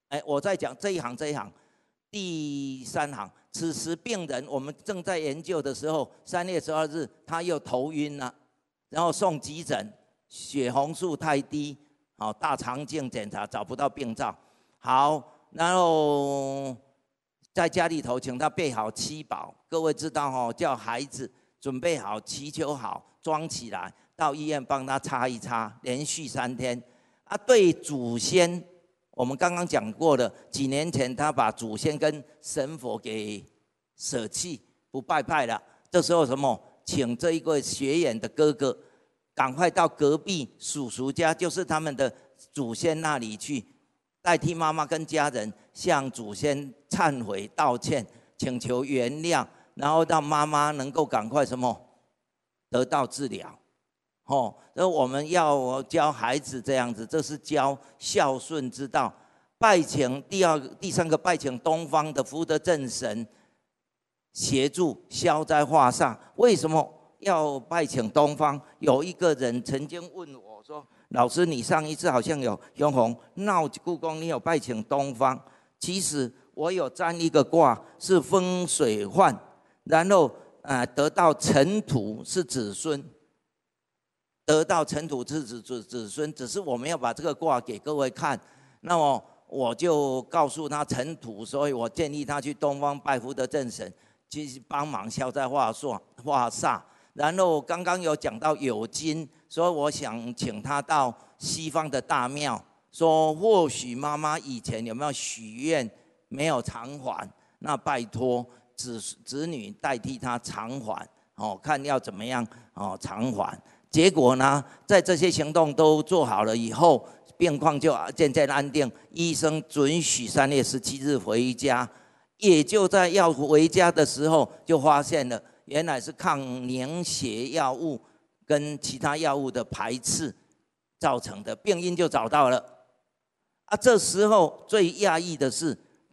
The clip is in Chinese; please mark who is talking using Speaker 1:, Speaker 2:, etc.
Speaker 1: 我在讲这一行，第3行，此时病人我们正在研究的时候，3月12日他又头晕了，然后送急诊，血红素太低，好，大肠镜检查找不到病灶，好，然后在家里头请他备好7宝，各位知道哦，叫孩子准备好，祈求好，装起来，到医院帮他擦一擦，连续3天。对祖先。我们刚刚讲过的，几年前他把祖先跟神佛给舍弃，不拜拜了。这时候什么？请这一个学员的哥哥，赶快到隔壁叔叔家，就是他们的祖先那里去，代替妈妈跟家人向祖先忏悔道歉，请求原谅，然后让妈妈能够赶快什么得到治疗。所以我们要教孩子这样子，这是教孝顺之道。拜请第3个，拜请东方的福德正神协助消灾化煞。为什么要拜请东方？有一个人曾经问我说：“老师，你上一次好像有用红闹故宫，你有拜请东方？其实我有占一个卦，是风水患，然后得到尘土是子孙。”得到尘土是子孙，只是我们要把这个卦给各位看。那么我就告诉他尘土，所以我建议他去东方拜福德正神，去帮忙消灾化煞。然后刚刚有讲到有金，所以我想请他到西方的大庙，说或许妈妈以前有没有许愿没有偿还，那拜托子女代替他偿还，看要怎么样偿还。结果呢，在这些行动都做好了以后，病况就渐渐安定。医生准许3月17日回家，也就在要回家的时候，就发现了原来是抗凝血药物跟其他药物的排斥造成的，病因就找到了。这时候最讶异的是，